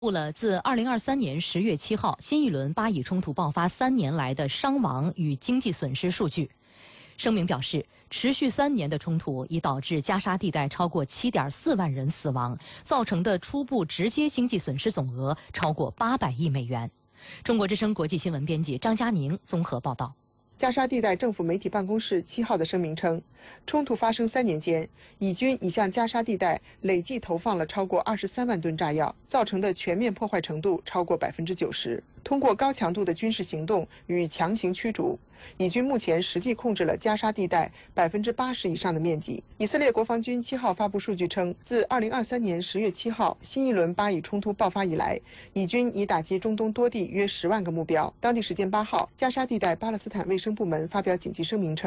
布了自2023年10月7号新一轮巴以冲突爆发3年来的伤亡与经济损失数据。声明表示，持续3年的冲突已导致加沙地带超过7.4万人死亡，造成的初步直接经济损失总额超过800亿美元。中国之声国际新闻编辑张佳宁综合报道。 加沙地带政府媒体办公室7号的声明称，冲突发生3年间，以军已向加沙地带累计投放了超过23万吨炸药，造成的全面破坏程度超过90%。通过高强度的军事行动与强行驱逐，以军目前实际控制了加沙地带80%以上的面积。以色列国防军7号发布数据称，自2023年10月7号新一轮巴以冲突爆发以来，以军已打击中东多地约10万个目标。当地时间8号，加沙地带巴勒斯坦卫生部门发表紧急声明称，